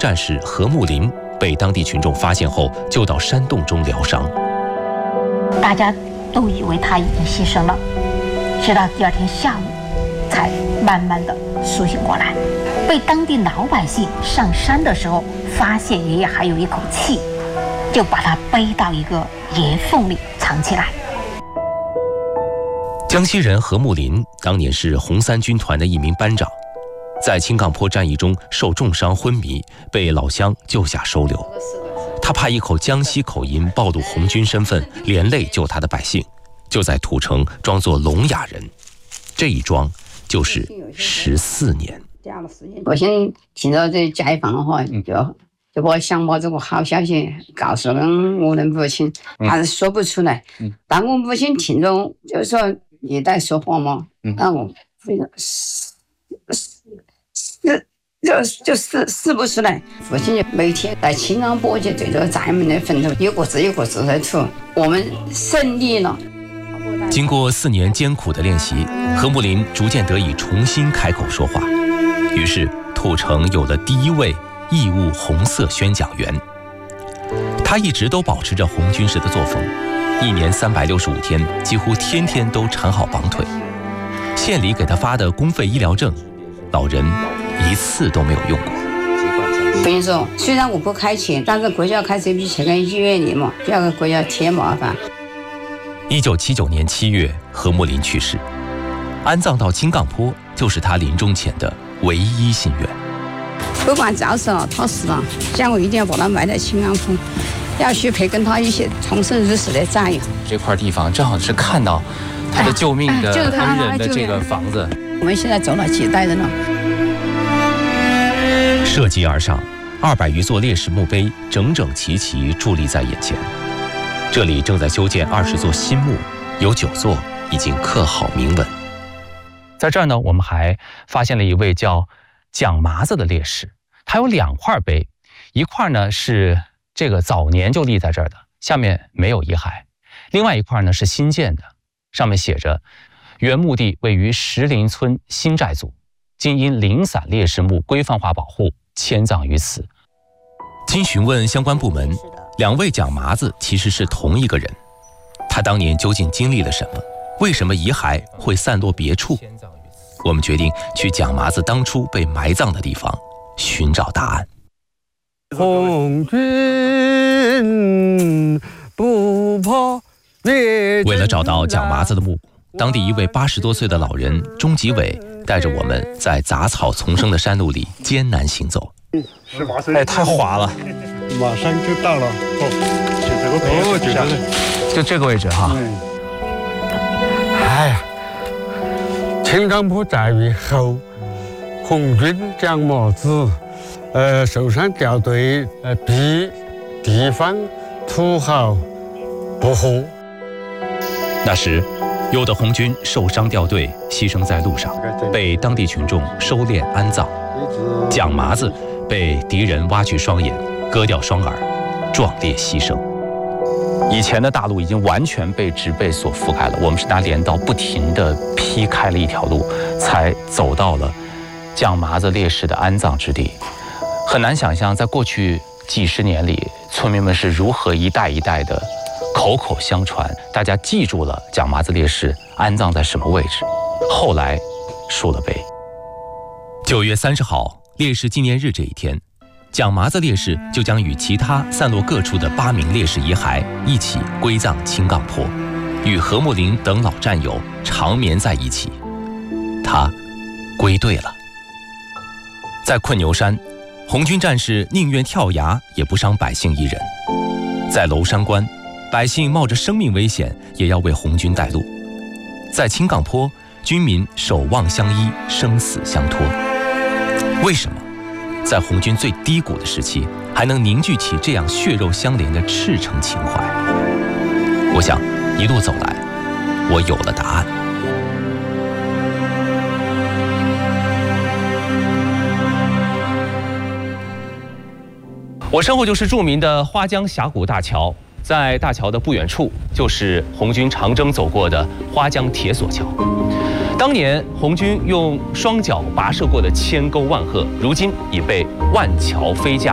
战士何木林被当地群众发现后救到山洞中疗伤。 大家都以为他已经牺牲了，直到第二天下午才慢慢的苏醒过来。被当地老百姓上山的时候发现爷爷还有一口气，就把他背到一个岩缝里藏起来。 江西人何木林当年是红三军团的一名班长，在青冈坡战役中受重伤昏迷，被老乡救下收留。他怕一口江西口音暴露红军身份，连累救他的百姓，就在土城装作聋哑人。这一装就是14年。 我现在听到这街坊的话，就把想把这个好消息告诉了我的母亲，还是说不出来。但我母亲听着就说你在说话嘛，那我非常死不出来。父亲就每天在青冈坡就对着咱们的坟头有个字在涂，我们胜利了。 经过4年艰苦的练习，何木林逐渐得以重新开口说话，于是土城有了第一位义务红色宣讲员。他一直都保持着红军式的作风，1年365天，几乎天天都缠好绑腿。县里给他发的公费医疗证，老人一次都没有用过。 我跟你说，虽然我不开钱，但是国家开这笔钱给医院里嘛，不要给国家添麻烦。 1979年7月，何木林去世，安葬到青冈坡就是他临终前的唯一心愿。 不管早死了，他死了，像我一定要把他埋在青冈坡，要去陪跟他一起重生入死的战友。 这块地方正好是看到他的救命的恩人的这个房子。 我们现在走了几代人了。 涉级而上，200余座烈士墓碑整整齐齐伫立在眼前。这里正在修建20座新墓，有9座已经刻好铭文。 在这儿呢，我们还发现了一位叫蒋麻子的烈士，他有2块碑，一块呢是这个早年就立在这儿的，下面没有遗骸；另外一块呢是新建的，上面写着原墓地位于石林村新寨组，今因零散烈士墓规范化保护，迁葬于此。 经询问相关部门，2位蒋麻子其实是同一个人。他当年究竟经历了什么？为什么遗骸会散落别处？我们决定去蒋麻子当初被埋葬的地方寻找答案。 红军不怕烈。 为了找到蒋麻子的墓，当地一位80多岁的老人钟吉伟带着我们在杂草丛生的山路里艰难行走。 18岁， 太滑了， 马上就到了。就这个就这个位置哈。 哎呀，青冈坡战役后，红军蒋麻子，受伤掉队，逼地方土豪不和。 那时，有的红军受伤掉队，牺牲在路上，被当地群众收敛安葬。蒋麻子被敌人挖去双眼，割掉双耳，壮烈牺牲。 以前的大路已经完全被植被所覆盖了，我们是拿镰刀不停地劈开了一条路，才走到了蒋麻子烈士的安葬之地。很难想象，在过去几十年里，村民们是如何一代一代的口口相传，大家记住了蒋麻子烈士安葬在什么位置，后来竖了碑。 9月30号，烈士纪念日这一天，蒋麻子烈士就将与其他散落各处的8名烈士遗骸一起归葬青冈坡，与何木林等老战友长眠在一起。他归队了。在困牛山，红军战士宁愿跳崖也不伤百姓一人。在娄山关，百姓冒着生命危险也要为红军带路。在青冈坡，军民守望相依，生死相托。为什么在红军最低谷的时期还能凝聚起这样血肉相连的赤诚情怀？我想一路走来，我有了答案。 我身后就是著名的花江峡谷大桥，在大桥的不远处就是红军长征走过的花江铁索桥。当年红军用双脚跋涉过的千沟万壑，如今已被万桥飞架